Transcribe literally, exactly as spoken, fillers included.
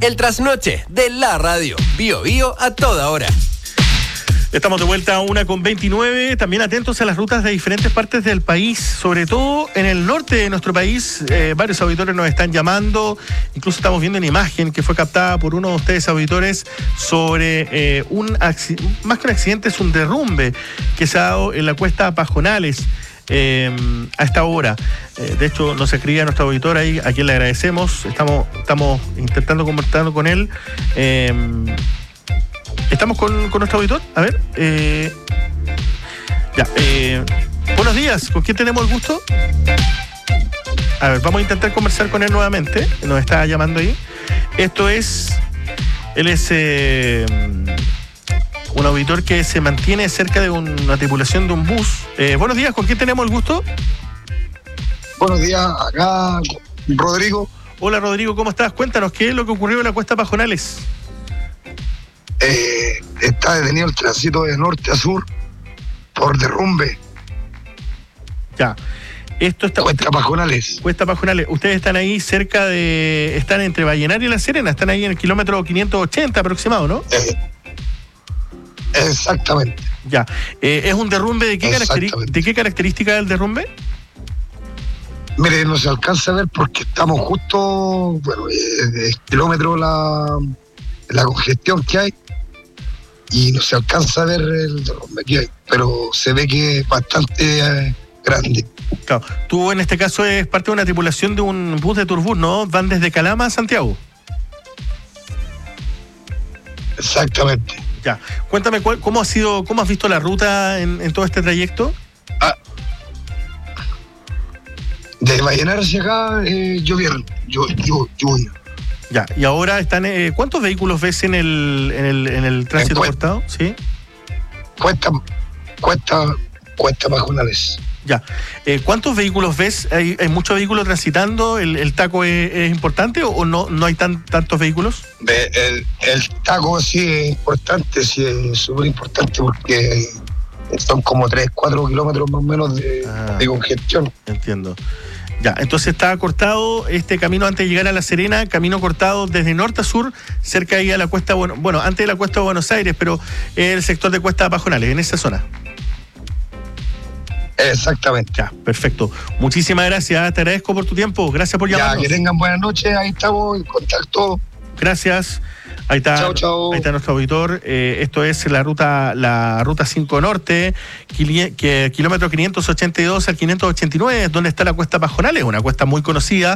El trasnoche de la radio. Bio Bio a toda hora. Estamos de vuelta a una con veintinueve, también atentos a las rutas de diferentes partes del país, sobre todo en el norte de nuestro país. Eh, varios auditores nos están llamando, incluso estamos viendo una imagen que fue captada por uno de ustedes auditores sobre eh, un accidente, más que un accidente, es un derrumbe que se ha dado en la cuesta Pajonales. Eh, a esta hora, eh, de hecho nos escribía nuestro auditor ahí, a quien le agradecemos, estamos, estamos intentando conversar con él. eh, Estamos con, con nuestro auditor. A ver. Eh, ya. Eh, buenos días. ¿Con quién tenemos el gusto? A ver, vamos a intentar conversar con él nuevamente. Nos está llamando ahí. Esto es... Él es eh, un auditor que se mantiene cerca de un, una tripulación de un bus. Eh, buenos días. ¿Con quién tenemos el gusto? Buenos días. Acá, Rodrigo. Hola, Rodrigo. ¿Cómo estás? Cuéntanos, ¿qué es lo que ocurrió en la cuesta Pajonales? Eh, está detenido el tránsito de norte a sur por derrumbe. Ya. Esto está... Cuesta Pajonales. Cuesta Pajonales. Ustedes están ahí cerca de... Están entre Vallenar y La Serena. Están ahí en el kilómetro quinientos ochenta aproximado, ¿no? Eh, exactamente. Ya. Eh, ¿Es un derrumbe de qué, caracteri- de qué característica el derrumbe? Mire, no se alcanza a ver porque estamos justo... Bueno, eh, el kilómetro la, la congestión que hay. Y no se alcanza a ver el derrumbe que hay, pero se ve que es bastante eh, grande. Claro. Tú en este caso es parte de una tripulación de un bus de Turbus, ¿no? Van desde Calama a Santiago. Exactamente. Ya. Cuéntame, ¿cuál, cómo ha sido, cómo has visto la ruta en, en todo este trayecto? Ah, de Vallenar hacia acá, eh, llovieron, lluvia. Ya, y ahora están... Eh, ¿Cuántos vehículos ves en el, en el, en el tránsito cortado? ¿Sí? Cuesta, cuesta, cuesta Pajonales. Ya. Eh, ¿Cuántos vehículos ves? ¿Hay, hay muchos vehículos transitando? ¿El, el taco es, es importante o no, no hay tan, tantos vehículos? De, el, el taco sí es importante, sí es súper importante porque son como tres, cuatro kilómetros más o menos de, ah, de congestión. Entiendo. Ya, entonces está cortado este camino antes de llegar a La Serena, camino cortado desde norte a sur, cerca ahí a la cuesta, bueno, bueno antes de la cuesta de Buenos Aires, pero el sector de Cuesta Pajonales, en esa zona. Exactamente. Ya, perfecto. Muchísimas gracias, te agradezco por tu tiempo, gracias por llamarnos. Ya, que tengan buenas noches, ahí estamos en contacto. Gracias. Ahí está, chau, chau. Ahí está nuestro auditor. Eh, esto es la ruta la ruta cinco Norte, que, kilómetro quinientos ochenta y dos al quinientos ochenta y nueve, donde está la cuesta Pajonales, una cuesta muy conocida.